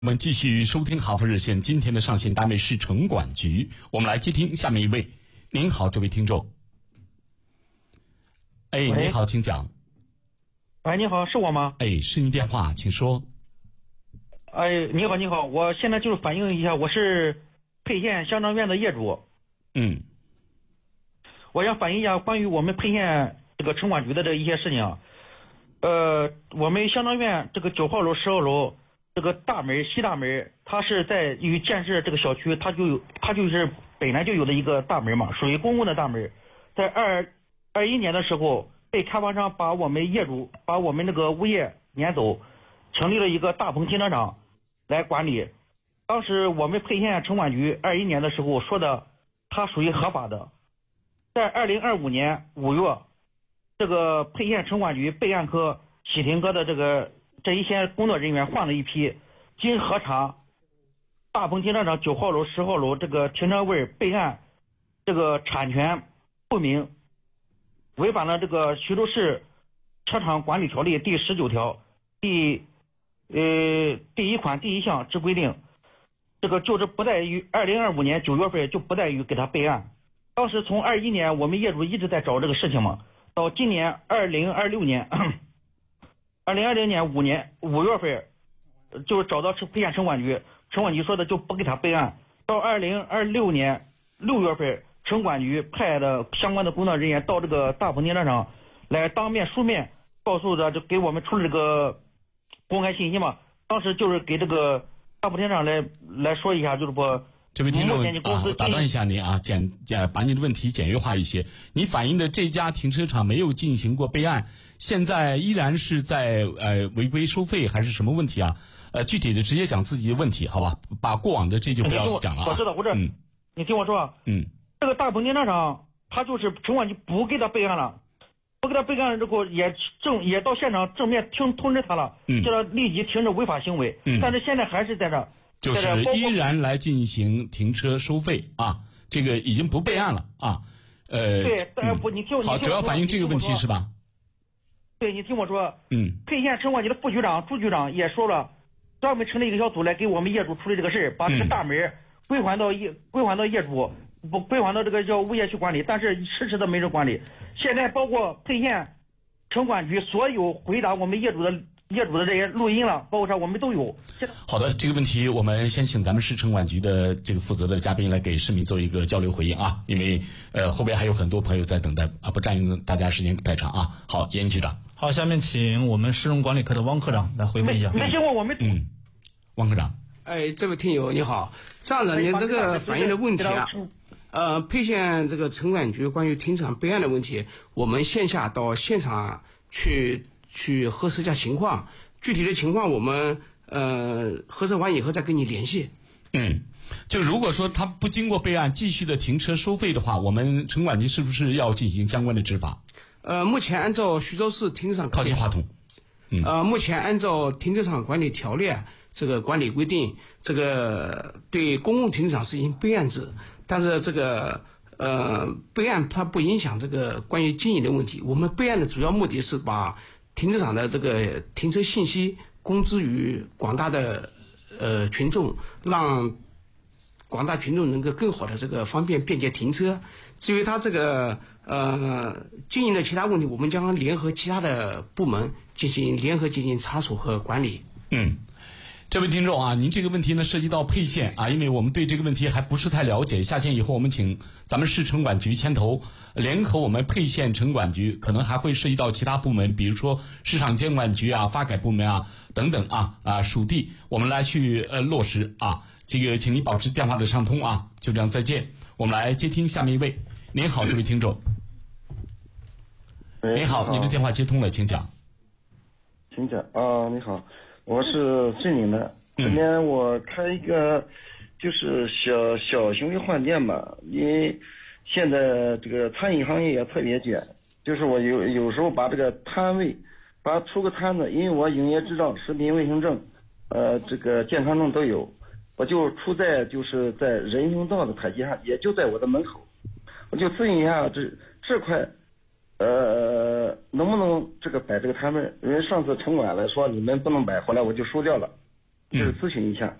我们继续收听哈佛热线，今天的上线单位是城管局，我们来接听下面一位。您好，这位听众。你好，请讲。 你好，是我吗？ 是您电话，请说。 你好，我现在就是反映一下，我是沛县乡政院的业主。我想反映一下关于我们沛县这个城管局的这一些事情。我们乡政院这个9号楼、10号楼这个大门西大门，它是在于建设这个小区，它就是本来就有的一个大门嘛，属于公共的大门。在2021年的时候，被开发商把我们业主把我们那个物业撵走，成立了一个大棚停车场来管理。当时我们沛县城管局21年的时候说的，它属于合法的。在2025年5月，这个沛县城管局备案科、喜停科的这一些工作人员换了一批，经核查，大棚停车场9号楼、10号楼这个停车位备案，这个产权不明，违反了这个徐州市车场管理条例第19条第1款第1项之规定，这个就是不在于2025年9月份就不在于给他备案。当时从21年我们业主一直在找这个事情嘛，到今年2020年5月份，就找到沛县城管局，城管局说的就不给他备案。到2026年6月份，城管局派的相关的工作人员到这个大棚停车场来当面书面告诉的，就给我们出了这个公开信息嘛。当时就是给这个大棚停车场来说一下，就是说这位听众打断一下您啊，把你的问题简约化一些。你反映的这家停车场没有进行过备案，现在依然是在违规收费还是什么问题啊？具体的直接讲自己的问题，好吧？把过往的这就不要讲了啊。 我知道，你听我说。这个大棚停车场，他就是城管局不给他备案了，不给他备案了之后，也到现场正面通知他了，叫他立即停止违法行为。但是现在还是在这。 就是依然来进行停车收费啊，这个已经不备案了啊。 对，你听我好，主要反映这个问题是吧？ 对，你听我说。沛县城管局的副局长、朱局长也说了，专门成立一个小组来给我们业主处理这个事儿，把这个大门归还到业主，不归还到这个叫物业去管理，但是迟迟的没人管理。现在包括沛县城管局所有回答我们业主的这些录音了，包括啥我们都有。 好的，这个问题我们先请咱们市城管局的这个负责的嘉宾来给市民做一个交流回应啊，因为后边还有很多朋友在等待啊，不占用大家时间太长啊。好，严局长。 好，下面请我们市容管理科的汪科长来回复一下。 没听过我们汪科长。 这位听友你好，这样的您这个反映的问题啊，沛县这个城管局关于停车场备案的问题，我们线下到现场去核实一下情况，具体的情况我们核实完以后再跟你联系。 就如果说他不经过备案继续的停车收费的话，我们城管局是不是要进行相关的执法？ 目前按照徐州市停车场靠近话筒。 目前按照停车场管理条例这个管理规定，这个对公共停车场实行备案制，但是这个备案它不影响这个关于经营的问题。我们备案的主要目的是把停车场的这个停车信息公之于广大的群众，让广大群众能够更好的这个便捷停车。至于他这个经营的其他问题，我们将联合其他的部门进行查处和管理。 这位听众啊，您这个问题呢涉及到沛县啊，因为我们对这个问题还不是太了解，下线以后我们请咱们市城管局牵头，联合我们沛县城管局，可能还会涉及到其他部门，比如说市场监管局啊、发改部门啊等等属地，我们来去落实啊。这个请您保持电话的畅通啊，就这样再见。我们来接听下面一位。您好，这位听众。您好，您的电话接通了，请讲。 请讲啊，你好。我是镇宁的，这边我开一个就是小型的饭店吧，因为现在这个餐饮行业也特别卷，就是我有时候把这个摊位，把出个摊子，因为我营业执照、食品卫生证，这个健康证都有，我就出在就是在人行道的台阶上，也就在我的门口，我就咨询一下这块。能不能这个摆这个摊位？因为上次城管来说你们不能摆，后来我就收掉了。 就是咨询一下。